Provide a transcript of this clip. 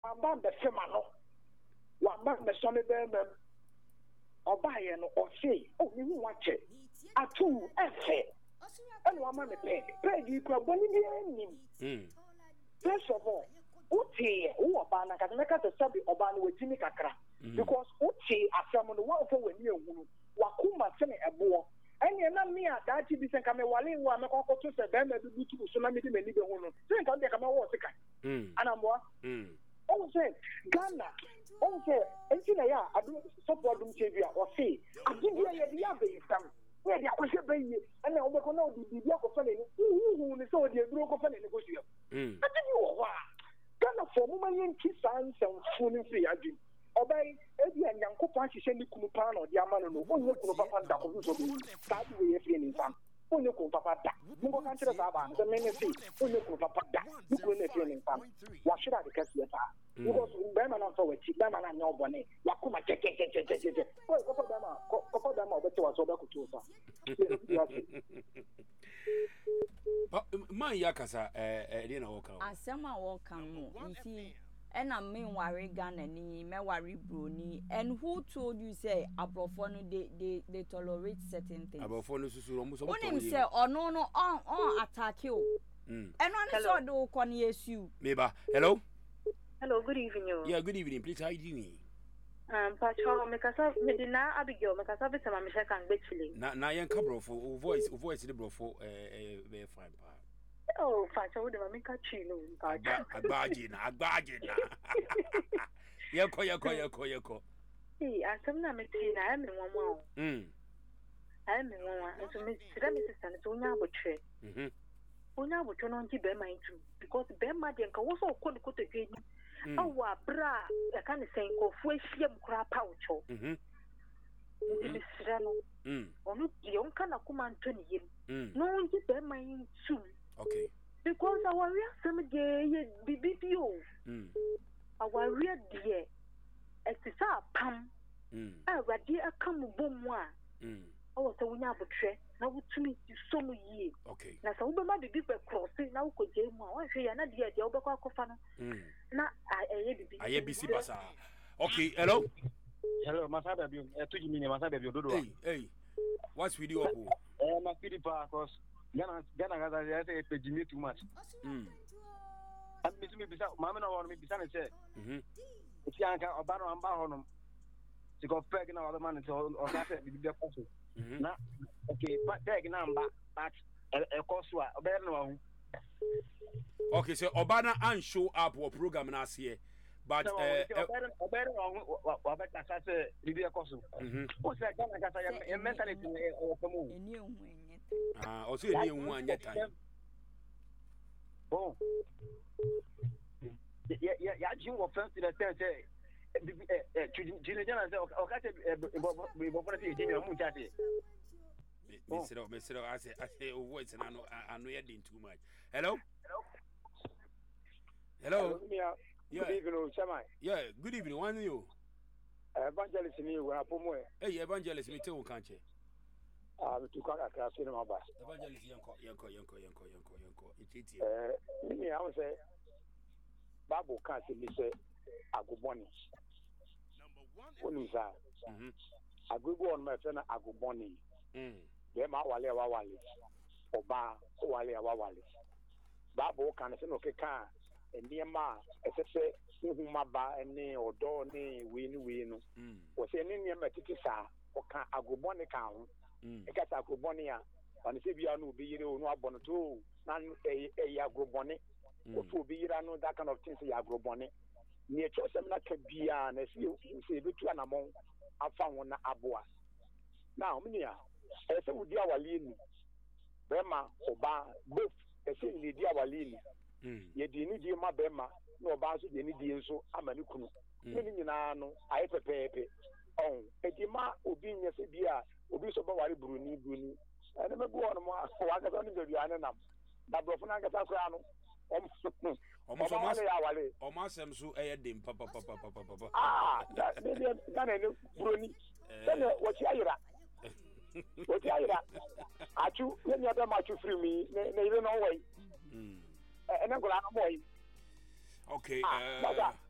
aba the femano. One man the sonny bear. Obaye no ose o ni wache atu efe eno ama me peg you kwa boni bi anim first of all uti wo oba na ka meka to sabi oba na wetimi kakra because uti asam no wa ofo wani ehunu wakuma se ne ebo ene na me a dachi bi se ka me wale wa me kokoto se be na bi butu so na me di mani be hunu se ka de ka ma wo se ka anamwa oh say Ghana oh say entina ya adu support dum chevia o say adibia ye dia be sam we dia ko se be yi ene obeko na odi bibia ko fa ne hu ni so odi eduro ko fa ne ko suya atibi wo wa Ghana for mo man yen ki san san fu ni fi adu obey ebi anyankopon hihye ni kunu pa na odi ama no onye kunu papa da ko so bi sa di we ye fi ni sam onye kunu papa da mo kan tire sa ba se me ne fi onye kunu papa da ni kunu ne fi ni sam wa shira de kasi ta because bema na so wechi bema na nyo bone yakuma che oh kopo bema obeto wa so ba kutu sa man yakasa na woka asema woka mo nti ena me ware Ghana ni me ware broni and who told you say abrofo no they tolerate certain things abrofo no susuro mo so mo onim say ono no on attack you eno ne so do ko na yesu meba hello. Hello, good evening. Yeah, good evening. Please, how are you doing? Pacho, Mekasa, Medina, Abigail, Mekasa, Vita, Mamma, and Betchling. Na yan kabro for voice the bro for very fine part. Oh, Pacho, would have make a chino. Agbagina. Yako. Hey, I some name I am in one more. I am in one, and so Miss Mrs. and Sonia would trade. Ona would turn on to bear mind too, because bear my dear can also call the coat again. Oh, bra, I can't say, go for a sham crap pouch. Miss Rano, or not the young can of command 20 years. No one to bear mind soon. Okay. Because our real some gay BBPO. Our real dear, as the star pam. I read dear come boom one. Oh, so we now betray. Now to me so many. Okay. Na so be ma bibi pe cross na wo ko je mu a wa hwe ya na de e wo be kwa kofa no. Na aye bibi. Aye bisi basa. Okay, hello. Hello, Masada bi. Tuji mi ne Masada bi ododo. Hey. What's with you opo? Na Philippa cause Ghana gaza ya say pe jimi too much. And me bisa mama na won me bisa ne say. Ti anka oba no amba ho no. Ti ko peg na oba man so o ka say bibi be koso. Na okay, but tag number but a course wa oberno. Okay, so Obana and show up or program last year, but oberno wa beta say bibi e koso. O say Ghana kasa ya mentality o komo. Eni ohun enye. O say eni ohun anye time. Bon. Ya jin wo first in the sense say Jina say okate bo for say Jina mu chate. Me say I say voice and I know you did too much. Hello. Yeah. Good evening, Chama. Yeah, good evening. One you. Evangelist ni wa pomo. Hey, evangelist me tell kanche. To ka ka se no ba. Evangelist yanko. Ititi. Me I say Bible can say aguboni. Only sa. Agugo on my friend aguboni. Be ma wale wa wale. Oba wale wa wale. Bible can say no ke kan eniema esese nhuma ba eni odo ni wi no. O se ni niema titi sa o kan aguboni kan ho. E ka ta aguboni a oni se bia no obi yire onu abono to na aguboni. O to obi yira no that kind of things ya aguboni. Ni echo sem na ka bia na se betu anamon afa ho na aboa na omnia ese wudi awale ni bema oba both ese ni di awale ni ye di ni di ma bema na oba so di ni di nso amani kunu ni nyina no aye pepepe on edi ma obi nya se bia obi so ba ware bruni ene me go on mo wa ga so ni do ane nam da brofo na ga ta so ano Omasem so dem papa. Gana ne broni. What you achu when you don't match free me, you know way. And I'm going. Okay,